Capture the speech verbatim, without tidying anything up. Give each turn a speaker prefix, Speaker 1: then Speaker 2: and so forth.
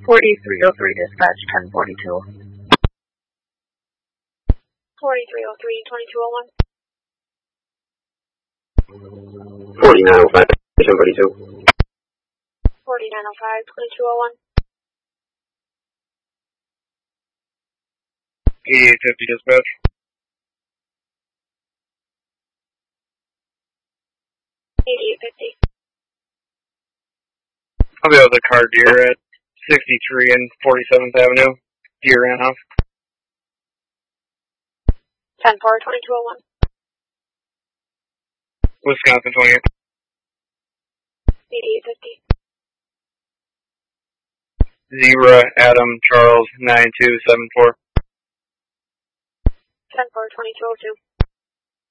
Speaker 1: forty-three oh three dispatch, ten forty-two.
Speaker 2: forty-three oh three, twenty-two oh one.
Speaker 3: forty-nine oh five, ten forty-two.
Speaker 2: forty-nine oh five, twenty-two oh one.
Speaker 4: eighty-eight fifty dispatch.
Speaker 2: eighty-eight fifty.
Speaker 4: I'll be able to car deer at sixty-three and forty-seventh Avenue. Deer ran off.
Speaker 2: ten four, twenty-two oh one.
Speaker 4: Wisconsin twenty-eight.
Speaker 2: eighty-eight fifty.
Speaker 4: Zebra, Adam, Charles, nine two seven four.
Speaker 2: ten four, twenty-two oh two.